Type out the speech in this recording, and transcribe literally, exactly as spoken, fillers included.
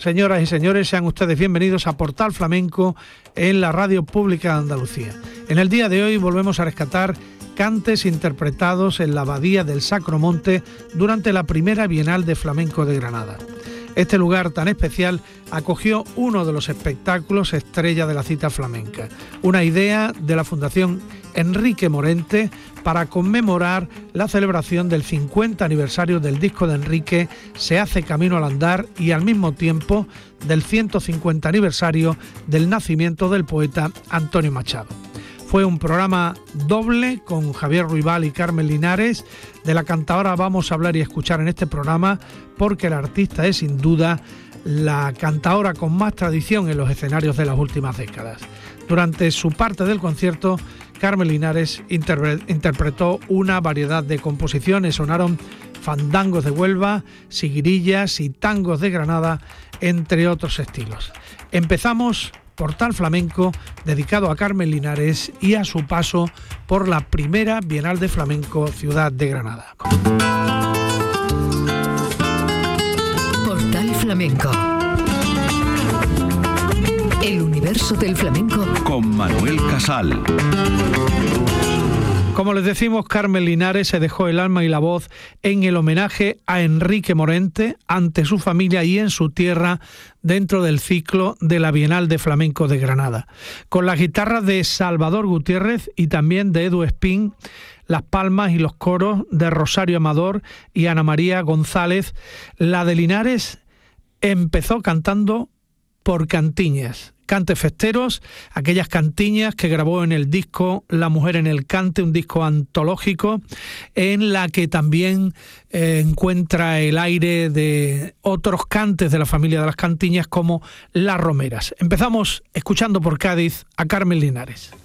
Señoras y señores, sean ustedes bienvenidos a Portal Flamenco en la Radio Pública de Andalucía. En el día de hoy volvemos a rescatar cantes interpretados en la Abadía del Sacro Monte durante la primera Bienal de Flamenco de Granada. Este lugar tan especial acogió uno de los espectáculos estrella de la cita flamenca, una idea de la Fundación Enrique Morente para conmemorar la celebración del cincuenta aniversario del disco de Enrique Se hace camino al andar y al mismo tiempo del ciento cincuenta aniversario del nacimiento del poeta Antonio Machado. Fue un programa doble con Javier Ruibal y Carmen Linares. De la cantadora vamos a hablar y escuchar en este programa porque la artista es sin duda la cantadora con más tradición en los escenarios de las últimas décadas. Durante su parte del concierto, Carmen Linares interpre- interpretó una variedad de composiciones. Sonaron fandangos de Huelva, siguirillas y tangos de Granada, entre otros estilos. Empezamos Portal Flamenco, dedicado a Carmen Linares y a su paso por la primera Bienal de Flamenco Ciudad de Granada. Portal Flamenco. El universo del flamenco con Manuel Casal. Como les decimos, Carmen Linares se dejó el alma y la voz en el homenaje a Enrique Morente ante su familia y en su tierra dentro del ciclo de la Bienal de Flamenco de Granada. Con las guitarras de Salvador Gutiérrez y también de Edu Espín, las palmas y los coros de Rosario Amador y Ana María González, la de Linares empezó cantando por cantiñas. Cantes festeros, aquellas cantiñas que grabó en el disco La Mujer en el Cante, un disco antológico en la que también eh, encuentra el aire de otros cantes de la familia de las cantiñas como Las Romeras. Empezamos escuchando por Cádiz a Carmen Linares.